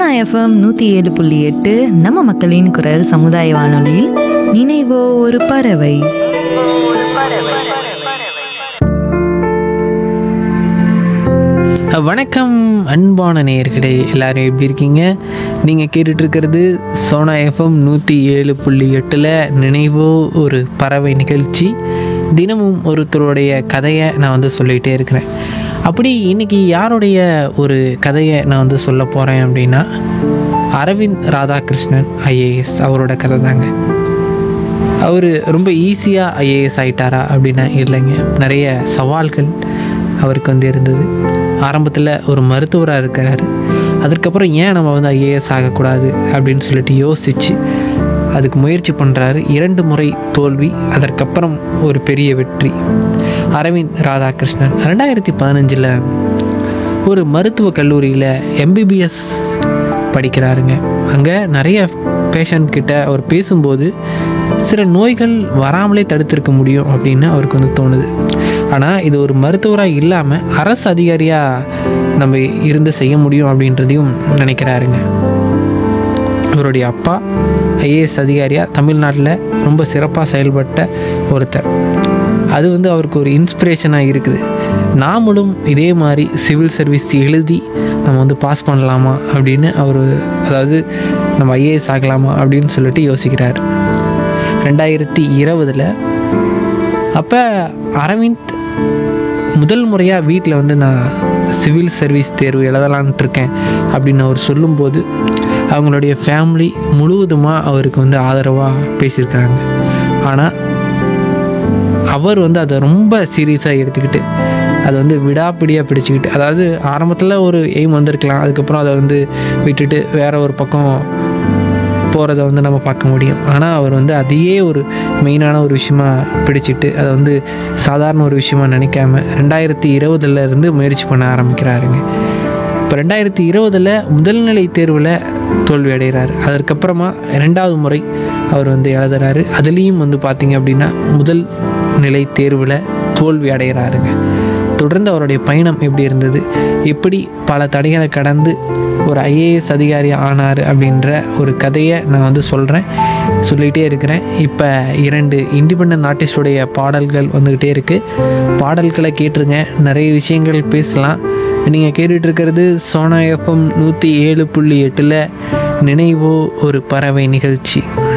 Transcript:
FM 107.8 நம்ம மக்களின் குரல் சமுதாய வானொலியில் நினைவோ ஒரு பறவை. வணக்கம் அன்பான நேயர்களே, எல்லாரும் எப்படி இருக்கீங்க? நீங்கள் கேட்டுட்ருக்கிறது சோனா எஃப்எம் 107.8 நினைவோ ஒரு பறவை நிகழ்ச்சி. தினமும் ஒருத்தருடைய கதையை நான் சொல்லிகிட்டே இருக்கிறேன். அப்படி இன்றைக்கி யாருடைய ஒரு கதையை நான் சொல்ல போகிறேன் அப்படின்னா, அரவிந்த் ராதாகிருஷ்ணன் ஐஏஎஸ் அவரோட கதை தாங்க. அவர் ரொம்ப ஈஸியாக ஐஏஎஸ் ஆகிட்டாரா அப்படின்னா இல்லைங்க. நிறைய சவால்கள் அவருக்கு இருந்தது. ஆரம்பத்தில் ஒரு மருத்துவராக இருக்கிறாரு. அதுக்கப்புறம் ஏன் நம்ம ஐஏஎஸ் ஆகக்கூடாது அப்படின்னு சொல்லிட்டு யோசித்து அதுக்கு முயற்சி பண்ணுறாரு. 2 முறை தோல்வி, அதற்கப்புறம் ஒரு பெரிய வெற்றி. அரவிந்த் ராதாகிருஷ்ணன் 2015 ஒரு மருத்துவக் கல்லூரியில் எம்பிபிஎஸ் படிக்கிறாருங்க. அங்கே நிறைய பேஷண்ட் கிட்ட அவர் பேசும்போது சில நோய்கள் வராமலே தடுத்திருக்க முடியும் அப்படின்னு அவருக்கு தோணுது. ஆனால் இது ஒரு மருத்துவராக இல்லாமல் அரசு அதிகாரியாக நம்ம இருந்து செய்ய முடியும் அப்படின்றதையும் நினைக்கிறாருங்க. இவருடைய அப்பா ஐஏஎஸ் அதிகாரியாக தமிழ்நாட்டில் ரொம்ப சிறப்பாக செயல்பட்ட ஒருத்தர். அது அவருக்கு ஒரு இன்ஸ்பிரேஷனாக இருக்குது. நாமளும் இதே மாதிரி சிவில் சர்வீஸ் எழுதி நம்ம பாஸ் பண்ணலாமா அப்படின்னு அதாவது நம்ம ஐஏஎஸ் ஆகலாமா அப்படின்னு சொல்லிட்டு யோசிக்கிறார். 2020 அப்போ அரவிந்த் முதல் முறையாக வீட்டில் நான் சிவில் சர்வீஸ் தேர்வு எழுதலான்ட்டு இருக்கேன் அப்படின்னு அவர் சொல்லும்போது அவங்களுடைய ஃபேமிலி முழுவதுமாக அவருக்கு ஆதரவாக பேசியிருக்காங்க. ஆனால் அவர் அதை ரொம்ப சீரியஸாக எடுத்துக்கிட்டு அதை விடாப்பிடியாக பிடிச்சிக்கிட்டு, அதாவது ஆரம்பத்தில் ஒரு எய்ம் வந்திருக்கலாம், அதுக்கப்புறம் அதை விட்டுட்டு வேற ஒரு பக்கம் போகிறத நம்ம பார்க்க முடியும். ஆனால் அவர் அதையே ஒரு மெயினான ஒரு விஷயமா பிடிச்சிட்டு அதை சாதாரண ஒரு விஷயமா நினைக்காம 2020 இருந்து முயற்சி பண்ண ஆரம்பிக்கிறாருங்க. இப்போ 2020 முதல்நிலை தேர்வில் தோல்வி அடைகிறார். அதற்கப்புறமா 2வது முறை அவர் எழுதுறாரு. அதுலேயும் பார்த்திங்க அப்படின்னா முதல் நிலை தேர்வில் தோல்வி அடைகிறாருங்க. தொடர்ந்து அவருடைய பயணம் எப்படி இருந்தது, எப்படி பல தடைகளை கடந்து ஒரு ஐஏஎஸ் அதிகாரி ஆனார் அப்படின்ற ஒரு கதையை நான் சொல்கிறேன், சொல்லிகிட்டே இருக்கிறேன். இப்போ 2 இண்டிபெண்டன்ட் ஆர்டிஸ்டுடைய பாடல்கள் வந்துக்கிட்டே இருக்குது. பாடல்களை கேட்டுருங்க, நிறைய விஷயங்கள் பேசலாம். நீங்கள் கேட்டுட்ருக்கிறது சோனா எஃப்எம் 107.8 நினைவோ ஒரு பறவை நிகழ்ச்சி.